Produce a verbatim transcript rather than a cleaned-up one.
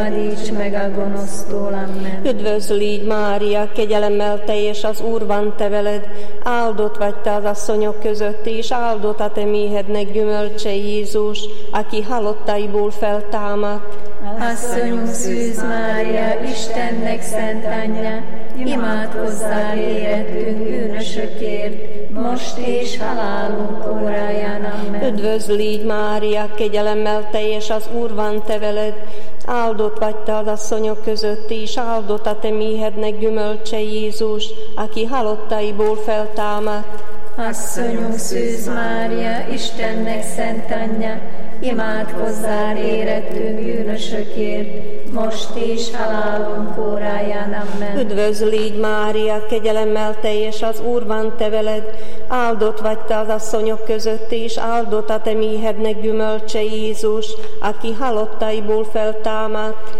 Szabadíts meg a gonosztól, amen. Üdvözl így, Mária, kegyelemmel teljes, az Úr van te veled, áldott vagy te az asszonyok között, és áldott a te méhednek gyümölcse Jézus, aki halottaiból feltámadt. Asszonyunk Szűz Mária, Istennek szent anyja, imádkozzál érettünk bűnösökért, most és halálunk óráján, amen. Üdvözl így, Mária, kegyelemmel teljes, az Úr van te veled, áldott vagy te az asszonyok között, és áldott a te méhednek gyümölcse Jézus, aki halottaiból feltámadt. Asszonyunk Szűz Mária, Istennek szent anyja, imádkozzál érettünk bűnösökért, most és halálunk óráján, amen. Üdvözl így, Mária, kegyelemmel teljes, az Úr van te veled, áldott vagy te az asszonyok között, és áldott a te méhednek gyümölcse Jézus, aki halottaiból feltámadt.